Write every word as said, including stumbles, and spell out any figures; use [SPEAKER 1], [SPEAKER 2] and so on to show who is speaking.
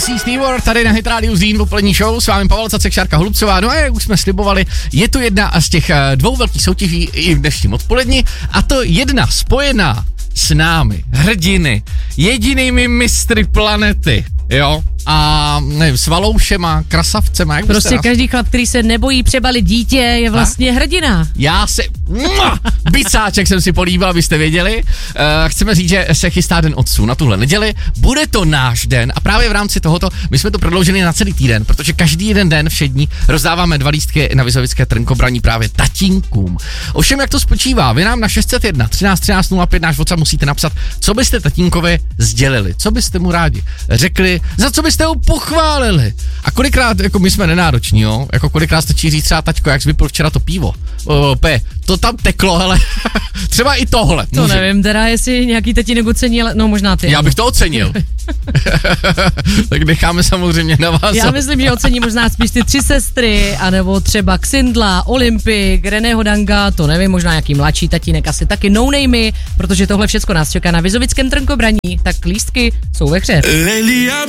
[SPEAKER 1] C Stewart tady na Hit Radio Zlín v odpolední show, s vámi Pavel Cacek, Šárka Holubcová. No a jak už jsme slibovali, je to jedna z těch dvou velkých soutěží i v dnešním odpoledni, a to jedna spojená s námi, hrdiny, jedinými mistry planety, jo, a nevím, s valoušema, krasavcema, jak
[SPEAKER 2] prostě každý chlap, který se nebojí přebalit dítě, je vlastně a? hrdina.
[SPEAKER 1] Já se, mua, bicáček jsem si políbil, abyste věděli. Uh, chceme říct, že se chystá Den otců na tuhle neděli, bude to náš den a právě v rámci tohoto, my jsme to prodloužili na celý týden, protože každý jeden den všední rozdáváme dva lístky na Vizovické trnkobraní právě tatínkům. Ovšem, jak to spočívá, vy nám na šest set jedna třináct třináct nula pět náš WhatsApp musíte napsat, co byste tatínkovi sdělili, co byste mu rádi řekli, za co byste ho pochválili. A kolikrát, jako my jsme nenároční, jo, jako kolikrát stačí říct třeba taťko, jak jsi vypil včera to pivo. O, pe, to tam teklo, hele, třeba i tohle.
[SPEAKER 2] To může. Nevím, teda jestli nějaký tatínek ocenil, no možná ty.
[SPEAKER 1] Já bych to ocenil. Tak necháme samozřejmě na vás.
[SPEAKER 2] Já myslím, že ocení možná spíš ty tři sestry, anebo třeba Xindla, Olympik, Reného Danga, to nevím, možná nějaký mladší tatínek, asi taky no-namey, protože tohle všecko nás čeká na Vizovickém trnkobraní, tak lístky jsou ve hře.